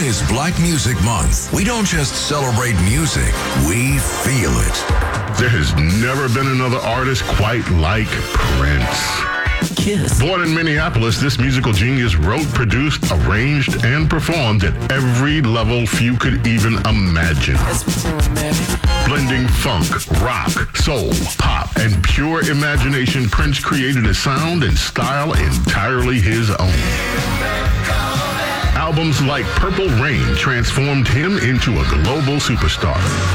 is Black Music Month. We don't just celebrate music, we feel it. There has never been another artist quite like Prince. Kiss. Born in Minneapolis, this musical genius wrote, produced, arranged, and performed at every level few could even imagine. Blending funk, rock, soul, pop, and pure imagination, Prince created a sound and style entirely his own. Albums like Purple Rain transformed him into a global superstar,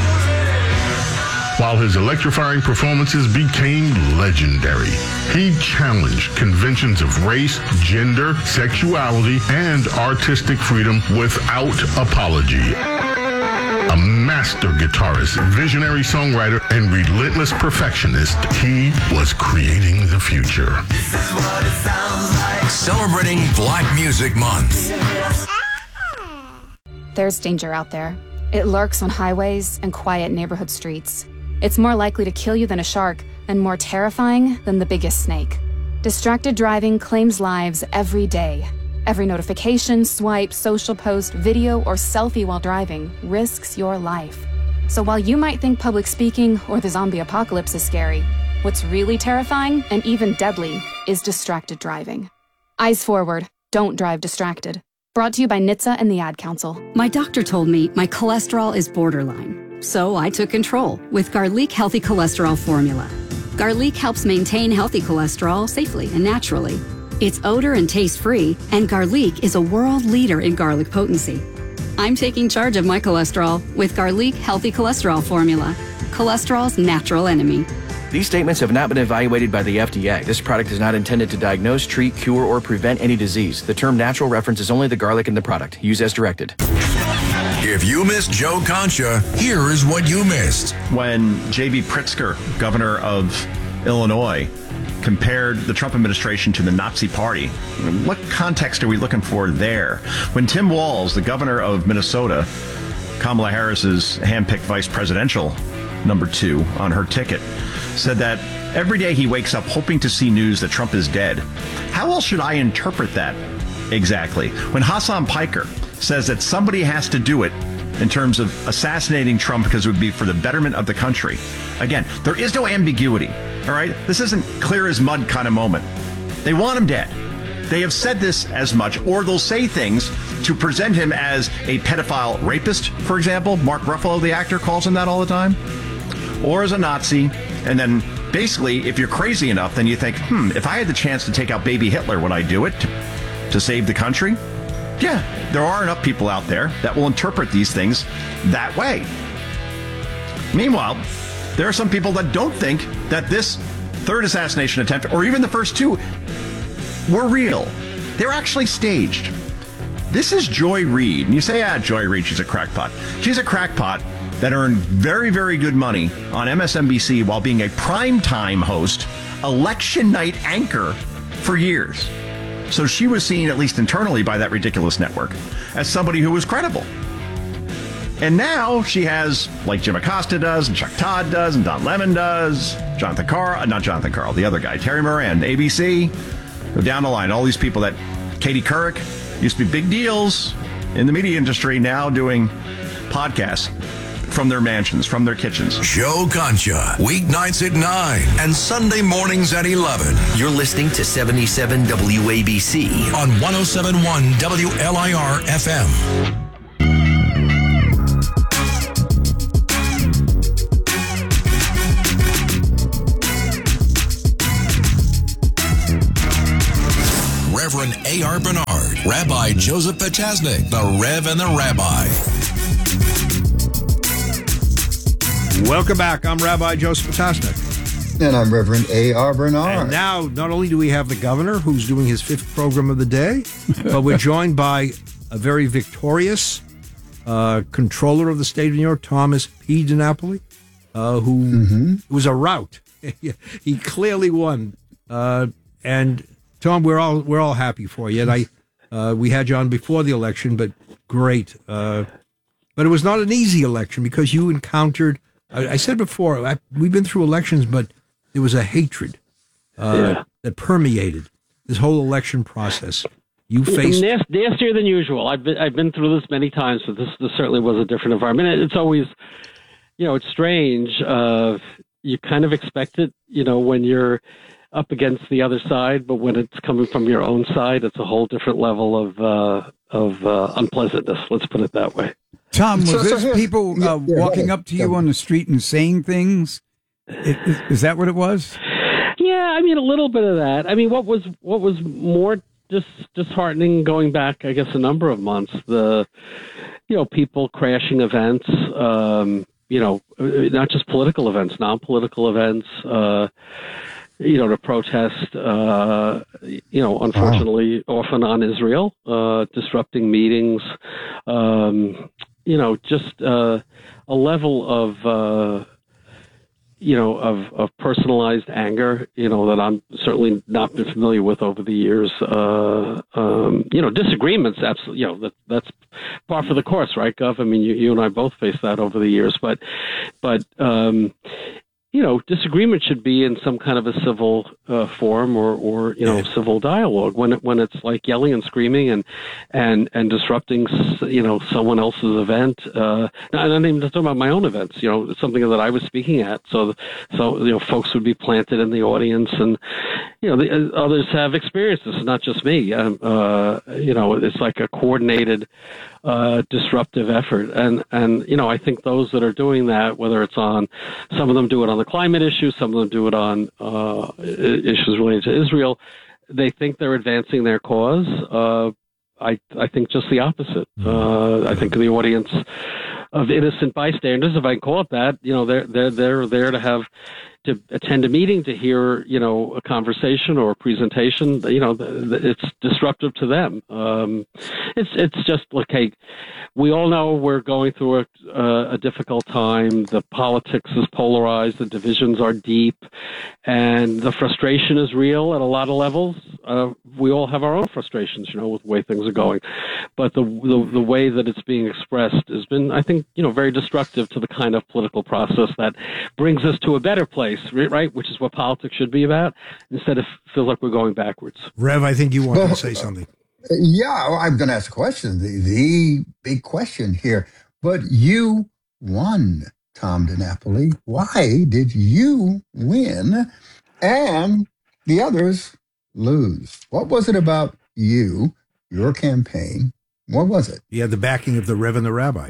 while his electrifying performances became legendary. He challenged conventions of race, gender, sexuality, and artistic freedom without apology. A master guitarist, visionary songwriter, and relentless perfectionist, he was creating the future. This is what it sounds like. Celebrating Black Music Month. There's danger out there. It lurks on highways and quiet neighborhood streets. It's more likely to kill you than a shark, and more terrifying than the biggest snake. Distracted driving claims lives every day. Every notification, swipe, social post, video, or selfie while driving risks your life. So while you might think public speaking or the zombie apocalypse is scary, what's really terrifying and even deadly is distracted driving. Eyes forward, don't drive distracted. Brought to you by NHTSA and the Ad Council. My doctor told me my cholesterol is borderline, so I took control with Garlic Healthy Cholesterol Formula. Garlic helps maintain healthy cholesterol safely and naturally. It's odor and taste-free, and Garlic is a world leader in garlic potency. I'm taking charge of my cholesterol with Garlic Healthy Cholesterol Formula, cholesterol's natural enemy. These statements have not been evaluated by the FDA. This product is not intended to diagnose, treat, cure, or prevent any disease. The term natural references only the garlic in the product. Use as directed. If you missed Joe Concha, here is what you missed. When J.B. Pritzker, governor of Illinois, compared the Trump administration to the Nazi Party, what context are we looking for there? When Tim Walz, the governor of Minnesota, Kamala Harris's handpicked vice presidential number 2 on her ticket, said that every day he wakes up hoping to see news that Trump is dead. How else should I interpret that exactly? When Hassan Piker says that somebody has to do it in terms of assassinating Trump because it would be for the betterment of the country. Again, there is no ambiguity, all right? This isn't clear as mud kind of moment. They want him dead. They have said this as much, or they'll say things to present him as a pedophile rapist, for example. Mark Ruffalo, the actor, calls him that all the time. Or as a Nazi. And then basically, if you're crazy enough, then you think, if I had the chance to take out baby Hitler, would I do it to save the country? Yeah, there are enough people out there that will interpret these things that way. Meanwhile, there are some people that don't think that this third assassination attempt, or even the first 2, were real. They're actually staged. This is Joy Reid. And you say, Joy Reid, she's a crackpot. She's a crackpot that earned very, very good money on MSNBC while being a primetime host, election night anchor for years. So she was seen, at least internally by that ridiculous network, as somebody who was credible. And now she has, like Jim Acosta does, and Chuck Todd does, and Don Lemon does, not Jonathan Karl, the other guy, Terry Moran, ABC, go down the line, all these people that Katie Couric used to be big deals in the media industry, now doing podcasts from their mansions, from their kitchens. Joe Concha, weeknights at 9 and Sunday mornings at 11. You're listening to 77 WABC On 107.1 WLIR FM. Reverend A.R. Bernard, Rabbi Joseph Potasnik, the Rev and the Rabbi. Welcome back. I'm Rabbi Joseph Potasnik. And I'm Reverend A.R. Bernard. And now, not only do we have the governor, who's doing his 5th program of the day, but we're joined by a very victorious controller of the state of New York, Thomas P. DiNapoli, who was a rout. He clearly won. And Tom, we're all happy for you. And we had you on before the election, but great. But it was not an easy election because you encountered. I said before, we've been through elections, but there was a hatred that permeated this whole election process. You faced nastier than usual. I've been through this many times, but this certainly was a different environment. It's always, it's strange. You kind of expect it, when you're up against the other side, but when it's coming from your own side, it's a whole different level of unpleasantness. Let's put it that way. Tom, was this people walking up to you on the street and saying things? Is that what it was? Yeah, I mean, a little bit of that. I mean, what was more disheartening going back, I guess, a number of months, people crashing events, not just political events, non-political events, to protest, unfortunately, often on Israel, disrupting meetings, just a level of personalized anger, that I'm certainly not been familiar with over the years. Disagreements, absolutely, that's par for the course, right, Gov? I mean, you and I both faced that over the years, but disagreement should be in some kind of a civil forum or civil dialogue. When it's like yelling and screaming and disrupting, someone else's event. And I'm even talking about my own events. It's something that I was speaking at. So folks would be planted in the audience, and the others have experienced this. Not just me. It's like a coordinated disruptive effort, and I think those that are doing that, whether it's on, some of them do it on the climate issue, some of them do it on issues related to Israel, they think they're advancing their cause. I think just the opposite. I think the audience of innocent bystanders, if I can call it that, they're there to attend a meeting, to hear, a conversation or a presentation. It's disruptive to them. It's just like, hey, we all know we're going through a difficult time. The politics is polarized. The divisions are deep, and the frustration is real at a lot of levels. We all have our own frustrations, with the way things are going. But the way that it's being expressed has been, I think, very destructive to the kind of political process that brings us to a better place, right? Which is what politics should be about, instead of feel like we're going backwards. Rev, I think you wanted to say something. Yeah, I'm going to ask a question, the big question here. But you won, Tom DiNapoli. Why did you win and the others lose? What was it about you, your campaign? What was it? You had the backing of the Rev and the Rabbi.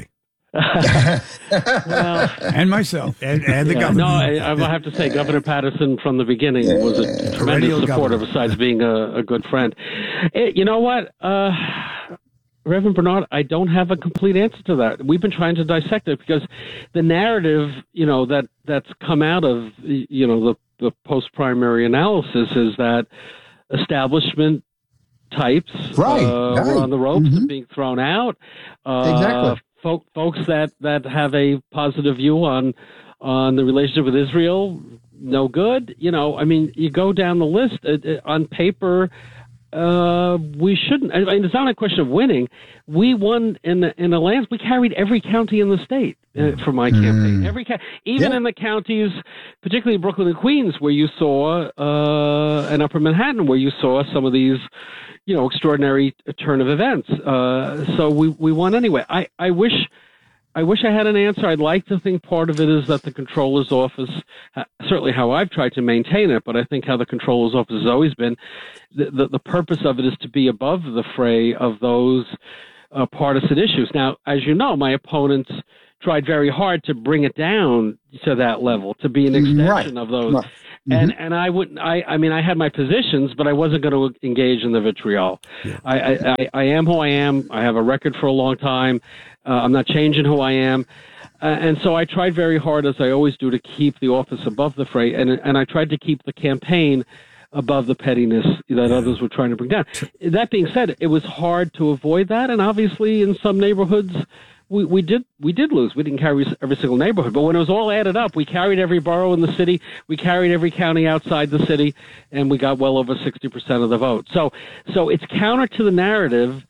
Well, and myself, and the governor. No, I will have to say, Governor Patterson from the beginning was a tremendous supporter, besides being a good friend. You know what, Reverend Bernard, I don't have a complete answer to that. We've been trying to dissect it, because the narrative, that's come out of the post-primary analysis is that establishment types were on the ropes and being thrown out. Exactly. Folks that have a positive view on the relationship with Israel, no good. I mean, you go down the list. On paper, we shouldn't. I mean, it's not a question of winning. We won in the lands. We carried every county in the state for my campaign. Even in the counties, particularly Brooklyn and Queens, where you saw, and Upper Manhattan, where you saw some of these, extraordinary turn of events. So we won anyway. I wish I had an answer. I'd like to think part of it is that the Comptroller's Office, certainly how I've tried to maintain it, but I think how the Comptroller's Office has always been, the purpose of it is to be above the fray of those partisan issues. Now, as you know, my opponents tried very hard to bring it down to that level, to be an extension of those. Right. And I wouldn't. I mean, I had my positions, but I wasn't going to engage in the vitriol. Yeah. I am who I am. I have a record for a long time. I'm not changing who I am. And so I tried very hard, as I always do, to keep the office above the fray, and I tried to keep the campaign above the pettiness that others were trying to bring down. That being said, it was hard to avoid that, and obviously in some neighborhoods we did lose. We didn't carry every single neighborhood, but when it was all added up, we carried every borough in the city, we carried every county outside the city, and we got well over 60% of the vote. So it's counter to the narrative.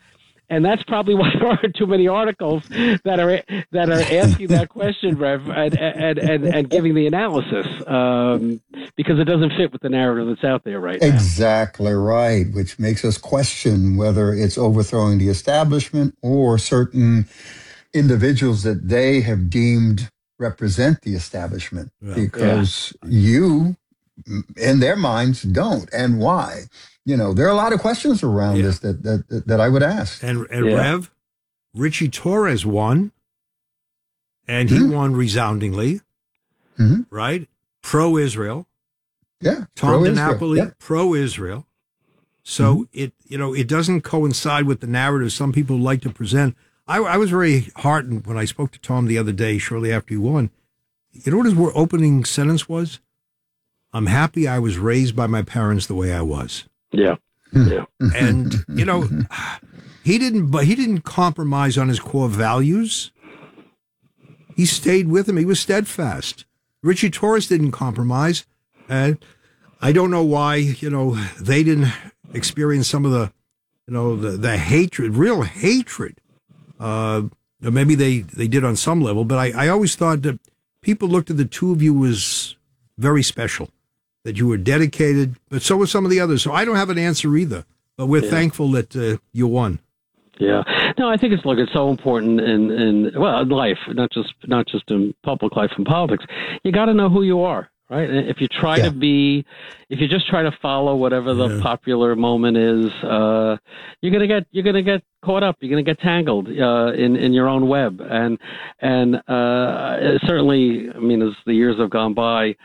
And that's probably why there aren't too many articles that are asking that question, Rev, and giving the analysis, because it doesn't fit with the narrative that's out there right now. Exactly right, which makes us question whether it's overthrowing the establishment or certain individuals that they have deemed represent the establishment, because you, in their minds, don't. And why? There are a lot of questions around this that I would ask. And Rev, Richie Torres won, and he won resoundingly, right? Pro-Israel. Yeah. Tom DiNapoli, pro-Israel. So it doesn't coincide with the narrative some people like to present. I was very heartened when I spoke to Tom the other day, shortly after he won. You know what his opening sentence was? I'm happy I was raised by my parents the way I was. Yeah. And he didn't compromise on his core values. He stayed with him. He was steadfast. Richie Torres didn't compromise. And I don't know why, they didn't experience some of the hatred, real hatred. Maybe they did on some level, but I always thought that people looked at the two of you as very special, that you were dedicated, but so were some of the others. So I don't have an answer either, but we're thankful that you won. Yeah. No, I think it's so important in life, not just in public life and politics. You got to know who you are. Right. If you try to if you just try to follow whatever the popular moment is, you're gonna get caught up. You're gonna get tangled in your own web. And certainly, I mean, as the years have gone by,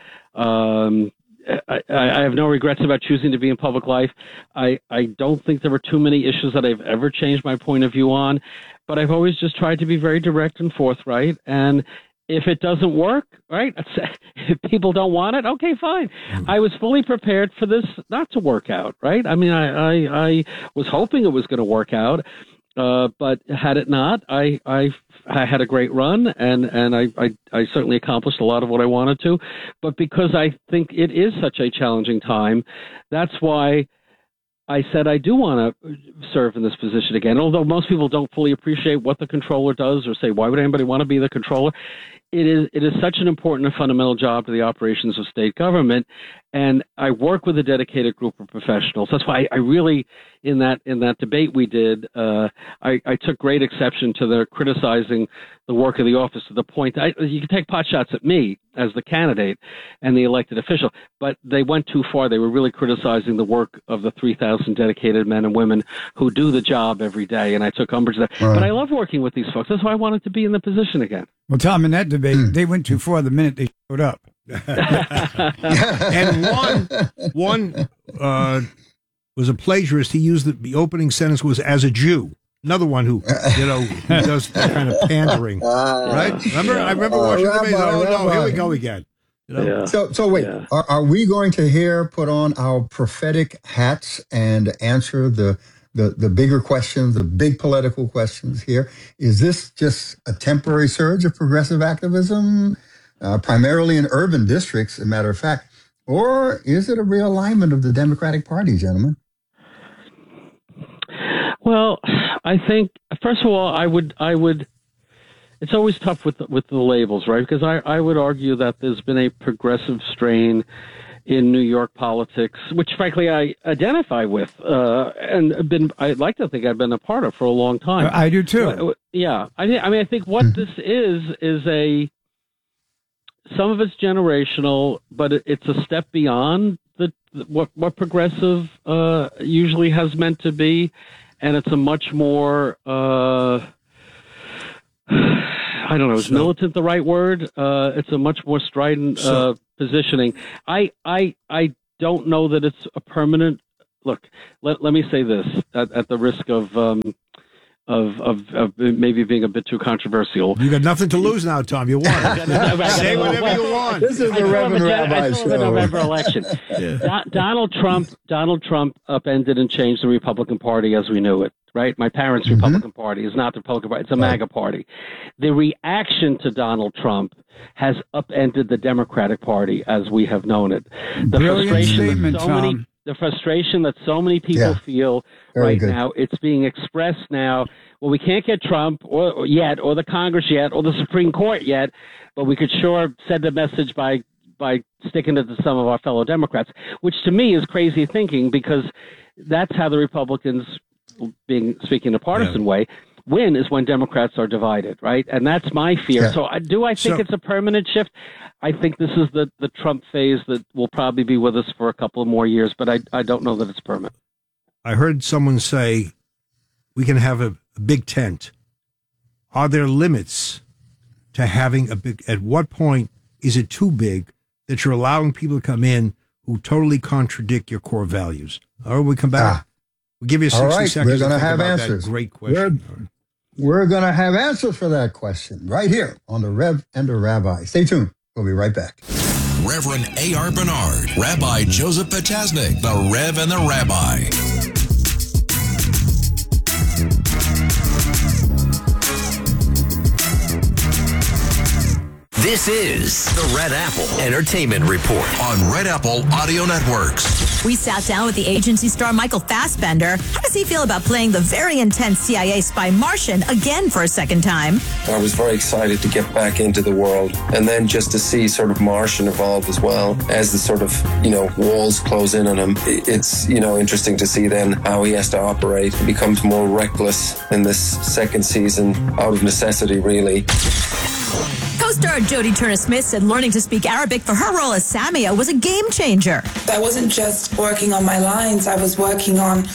I have no regrets about choosing to be in public life. I don't think there were too many issues that I've ever changed my point of view on, but I've always just tried to be very direct and forthright. And if it doesn't work, right, if people don't want it, okay, fine. I was fully prepared for this not to work out, right? I mean, I was hoping it was going to work out, but had it not, I had a great run, and I certainly accomplished a lot of what I wanted to. But because I think it is such a challenging time, that's why I said I do want to serve in this position again. Although most people don't fully appreciate what the controller does or say, why would anybody want to be the controller? It is such an important and fundamental job to the operations of state government. And I work with a dedicated group of professionals. That's why I really, in that debate we did, I took great exception to their criticizing the work of the office to the point you can take pot shots at me as the candidate and the elected official, but they went too far. They were really criticizing the work of the 3,000 dedicated men and women who do the job every day, and I took umbrage with that. But I love working with these folks. That's why I wanted to be in the position again. Well, Tom, in that debate, they went too far the minute they showed up. And one was a plagiarist. He used the opening sentence was "as a Jew." Another one who does that kind of pandering, right? I remember watching the debate. Oh no, here we go again. So wait, are we going to put on our prophetic hats and answer the bigger questions, the big political questions here? Is this just a temporary surge of progressive activism, primarily in urban districts, as a matter of fact, or is it a realignment of the Democratic Party, gentlemen? Well, I think, first of all, I would. It's always tough with the labels, right? Because I would argue that there's been a progressive strain in New York politics, which frankly I identify with, and I'd like to think I've been a part of for a long time. I do too. I think what this is some of it's generational, but it's a step beyond what progressive usually has meant to be, and it's a much more I don't know, is militant the right word? It's a much more strident positioning. I don't know that it's a permanent. Look, let me say this at the risk of maybe being a bit too controversial. You got nothing to lose now, Tom. You won. Say whatever you want. This is the Reverend Rabbi show. The November election. Donald Trump upended and changed the Republican Party as we knew it. Right? My parents' Republican Party is not the Republican Party. It's a MAGA party. The reaction to Donald Trump has upended the Democratic Party as we have known it. The Brilliant statement, Tom. the frustration that so many people feel right now. It's being expressed now. Well, we can't get Trump or the Congress yet, or the Supreme Court yet, but we could sure send a message by sticking it to some of our fellow Democrats, which to me is crazy thinking, because that's how the Republicans, speaking in a partisan way, win, is when Democrats are divided, right? And that's my fear. Yeah. So I think it's a permanent shift. I think this is the Trump phase that will probably be with us for a couple of more years, but I don't know that it's permanent. I heard someone say we can have a big tent. Are there limits to having a big? At what point is it too big that you're allowing people to come in who totally contradict your core values? Or we come back. We'll give you 60 seconds. We're going to have answers. Great question. We're going to have answers for that question right here on the Rev and the Rabbi. Stay tuned. We'll be right back. Reverend A.R. Bernard, Rabbi Joseph Potasnik, the Rev and the Rabbi. This is the Red Apple Entertainment Report on Red Apple Audio Networks. We sat down with the agency star Michael Fassbender. How does he feel about playing the very intense CIA spy Martian again for a second time? I was very excited to get back into the world, and then just to see sort of Martian evolve as well as the sort of, walls close in on him. It's, interesting to see then how he has to operate. He becomes more reckless in this second season out of necessity, really. Co-star Jodie Turner-Smith said learning to speak Arabic for her role as Samia was a game changer. I wasn't just working on my lines, I was working on